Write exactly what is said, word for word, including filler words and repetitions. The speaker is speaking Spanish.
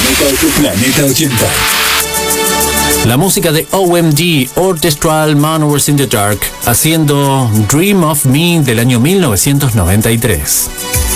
Planeta ochenta. La música de O M D, Orchestral Maneuvers in the Dark, haciendo Dream of Me del año mil novecientos noventa y tres.